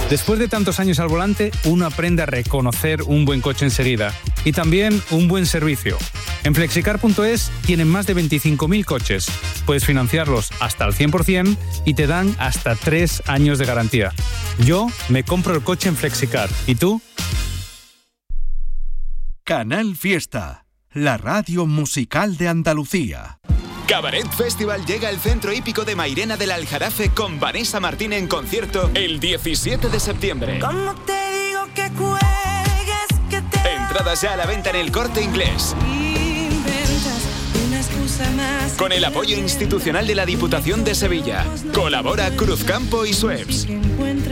Después de tantos años al volante, uno aprende a reconocer un buen coche enseguida y también un buen servicio. En Flexicar.es tienen más de 25.000 coches. Puedes financiarlos hasta al 100% y te dan hasta 3 años de garantía. Yo me compro el coche en Flexicar. ¿Y tú? Canal Fiesta, la radio musical de Andalucía. Cabaret Festival llega al Centro Hípico de Mairena del Aljarafe con Vanessa Martín en concierto el 17 de septiembre. ¿Cómo te digo que cuelgues, que te... Entradas ya a la venta en El Corte Inglés. Inventas una excusa más. Con el apoyo institucional de la Diputación de Sevilla. Colabora Cruzcampo y Sueps.